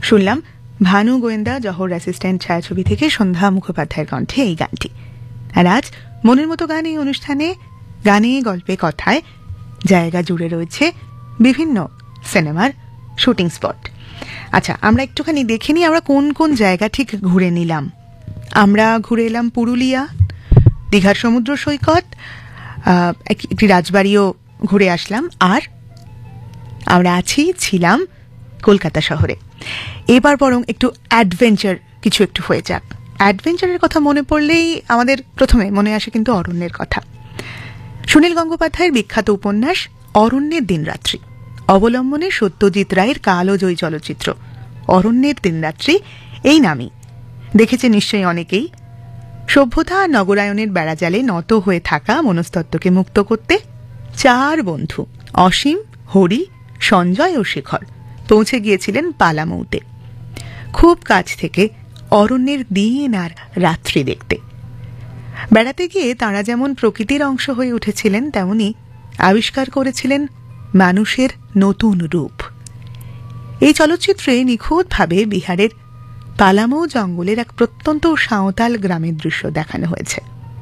শুনলাম ভানু গোয়েন্দা জহর অ্যাসিস্ট্যান্ট ছায়াছবি থেকে সন্ধ্যা মুখোপাধ্যায়ের কণ্ঠে এই গানটি। আর আজ মনের মতো গান এই অনুষ্ঠানে গানে গল্পে কথায় জায়গা জুড়ে রয়েছে বিভিন্ন সিনেমার শুটিং স্পট। আচ্ছা, আমরা একটুখানি দেখে নিই আমরা কোন কোন জায়গা ঠিক ঘুরে নিলাম। আমরা ঘুরে এলাম পুরুলিয়া, দীঘার সমুদ্র সৈকত, একটি রাজবাড়িও ঘুরে আসলাম, আর আমরা ছিলাম কলকাতা শহরে। এবার বরং একটু অ্যাডভেঞ্চার কিছু একটু হয়ে যাক। অ্যাডভেঞ্চারের কথা মনে পড়লেই আমাদের প্রথমে মনে আসে কিন্তু অরণ্যের কথা। সুনীল গঙ্গোপাধ্যায়ের বিখ্যাত উপন্যাস অরণ্যের দিনরাত্রি অবলম্বনে সত্যজিৎ রায়ের কালোজয়ী চলচ্চিত্র অরণ্যের দিনরাত্রি এই নামই দেখেছে নিশ্চয়ই অনেকেই। সভ্যতা আর নগরায়নের বেড়াজালে নত হয়ে থাকা মনস্তত্ত্বকে মুক্ত করতে 4 বন্ধু অসীম, হরি, সঞ্জয় ও শেখর পৌঁছে গিয়েছিলেন পালামৌতে, খুব কাছ থেকে অরণ্যের দিন আর রাত্রি দেখতে। বেড়াতে গিয়ে তাঁরা যেমন প্রকৃতির অংশ হয়ে উঠেছিলেন, তেমনি আবিষ্কার করেছিলেন মানুষের নতুন রূপ। এই চলচ্চিত্রে নিখুঁতভাবে বিহারের পালামৌ জঙ্গলের এক প্রত্যন্ত সাঁওতাল গ্রামের দৃশ্য দেখানো হয়েছে।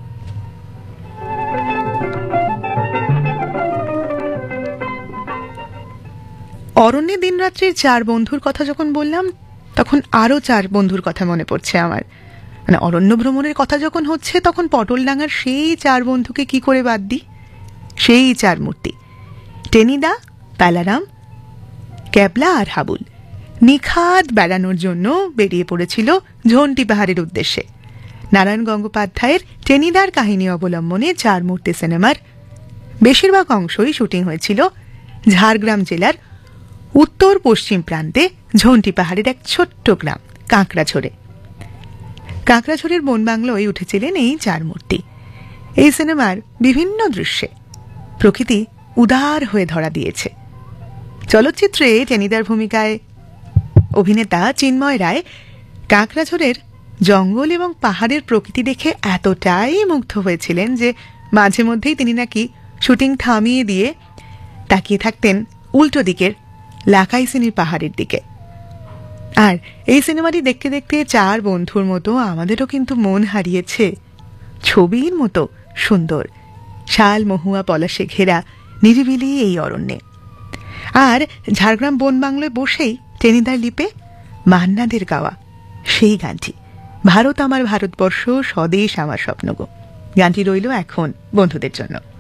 অরণ্যে দিনরাত্রির 4 বন্ধুর কথা যখন বললাম, তখন আরও 4 বন্ধুর কথা মনে পড়ছে আমার। মানে অরণ্য ভ্রমণের কথা যখন হচ্ছে, তখন পটলডাঙ্গার সেই 4 বন্ধুকে কি করে বাদ দিই? সেই 4 মূর্তি টেনিদা, প্যালারাম, ক্যাবলা আর হাবুল নিখাদ বেড়ানোর জন্য বেরিয়ে পড়েছিল ঝন্টি পাহাড়ের উদ্দেশ্যে। নারায়ণ গঙ্গোপাধ্যায়ের টেনিদার কাহিনী অবলম্বনে 4 মূর্তি সিনেমার বেশিরভাগ অংশই শুটিং হয়েছিল ঝাড়গ্রাম জেলার উত্তর পশ্চিম প্রান্তে ঝন্টি পাহাড়ের এক ছোট্ট গ্রাম কাঁকড়াঝোড়ে। কাঁকড়াঝোড়ের বনবাংলোয় উঠেছিলেন এই 4 মূর্তি। এই সিনেমার বিভিন্ন দৃশ্যে প্রকৃতি উদার হয়ে ধরা দিয়েছে। চলচ্চিত্রে টেনিদার ভূমিকায় অভিনেতা চিন্ময় রায় কাঁকড়াঝোড়ের জঙ্গল এবং পাহাড়ের প্রকৃতি দেখে এতটাই মুগ্ধ হয়েছিলেন যে মাঝে মধ্যেই তিনি নাকি শুটিং থামিয়ে দিয়ে তাকিয়ে থাকতেন উল্টো দিকের লাকাইসিনি পাহাড়ের দিকে। আর এই সিনেমাটি দেখতে দেখতে 4 বন্ধুর মতো আমাদেরও কিন্তু মন হারিয়েছে ছবির মতো সুন্দর শাল মহুয়া পলাশে ঘেরা নিরিবিলি এই অরণ্যে। আর ঝাড়গ্রাম বনবাংলোয় বসেই টেনিদার লিপে মান্নাদের গাওয়া সেই গানটি ভারত আমার ভারতবর্ষ স্বদেশ আমার স্বপ্ন গো, গানটি রইল এখন বন্ধুদের জন্য।